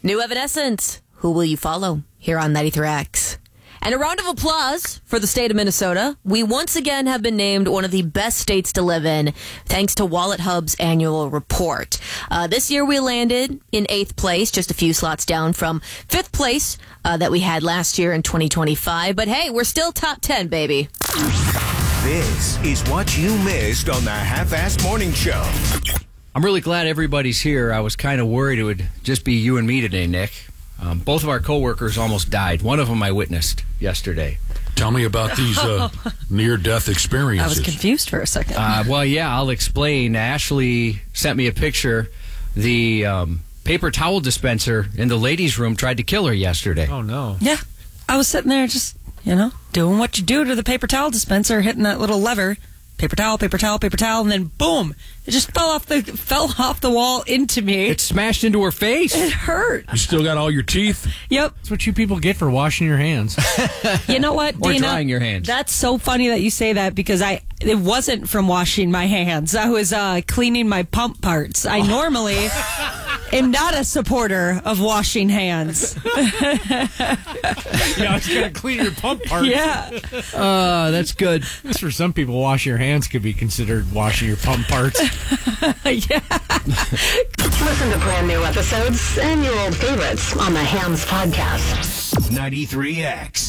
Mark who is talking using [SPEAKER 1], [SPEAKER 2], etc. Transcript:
[SPEAKER 1] New Evanescence, Who Will You Follow? Here on 93X. And a round of applause for the state of Minnesota. We once again have been named one of the best states to live in, thanks to WalletHub's annual report. This year we landed in 8th place, just a few slots down from 5th place that we had last year in 2025. But hey, we're still top 10, baby.
[SPEAKER 2] This is what you missed on the Half-Assed Morning Show.
[SPEAKER 3] I'm really glad everybody's here. I was kind of worried it would just be you and me today, Nick. Both of our coworkers almost died. One of them I witnessed yesterday.
[SPEAKER 4] Tell me about these near-death experiences.
[SPEAKER 5] I was confused for a second.
[SPEAKER 3] I'll explain. Ashley sent me a picture. The paper towel dispenser in the ladies' room tried to kill her yesterday.
[SPEAKER 6] Oh, no.
[SPEAKER 5] Yeah. I was sitting there just, doing what you do to the paper towel dispenser, hitting that little lever. Paper towel, paper towel, paper towel, and then boom! It just fell off the wall into me.
[SPEAKER 3] It smashed into her face.
[SPEAKER 5] It hurt.
[SPEAKER 4] You still got all your teeth?
[SPEAKER 5] Yep.
[SPEAKER 6] That's what you people get for washing your hands.
[SPEAKER 5] You know what,
[SPEAKER 3] Or
[SPEAKER 5] Dana?
[SPEAKER 3] drying your hands.
[SPEAKER 5] That's so funny that you say that because it wasn't from washing my hands. I was cleaning my pump parts. I normally am not a supporter of washing hands.
[SPEAKER 6] Yeah, I was going to clean your pump parts.
[SPEAKER 5] Yeah.
[SPEAKER 3] That's good.
[SPEAKER 6] For some people, wash your hands could be considered washing your pump parts.
[SPEAKER 5] Yeah.
[SPEAKER 7] Listen to brand new episodes and your old favorites on the Hams Podcast.
[SPEAKER 2] 93X.